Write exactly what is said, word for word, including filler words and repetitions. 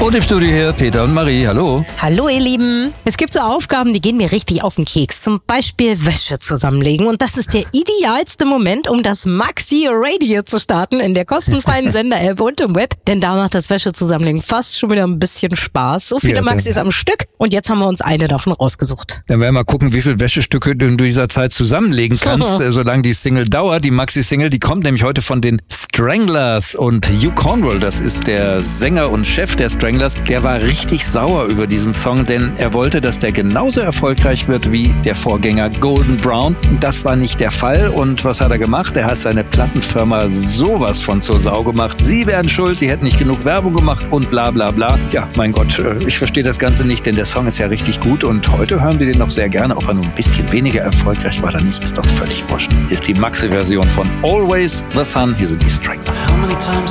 Und im Studio hier Peter und Marie, hallo. Hallo ihr Lieben. Es gibt so Aufgaben, die gehen mir richtig auf den Keks. Zum Beispiel Wäsche zusammenlegen. Und das ist der idealste Moment, um das Maxi Radio zu starten in der kostenfreien Sender-App und im Web. Denn da macht das Wäsche zusammenlegen fast schon wieder ein bisschen Spaß. So viele Ja, Maxis am Stück. Und jetzt haben wir uns eine davon rausgesucht. Dann werden wir mal gucken, wie viele Wäschestücke du in dieser Zeit zusammenlegen kannst, äh, solange die Single dauert. Die Maxi-Single, die kommt nämlich heute von den Stranglers. Und Hugh Cornwall, das ist der Sänger und Chef der Stranglers, der war richtig sauer über diesen Song, denn er wollte, dass der genauso erfolgreich wird wie der Vorgänger Golden Brown. Und das war nicht der Fall. Und was hat er gemacht? Er hat seine Plattenfirma sowas von zur Sau gemacht. Sie wären schuld, sie hätten nicht genug Werbung gemacht und bla bla bla. Ja, mein Gott, ich verstehe das Ganze nicht, denn der Song ist ja richtig gut und heute hören wir den noch sehr gerne. Ob er nun ein bisschen weniger erfolgreich war oder nicht, ist doch völlig wurscht. Ist die Maxi-Version von Always the Sun. Hier sind die Stranglers.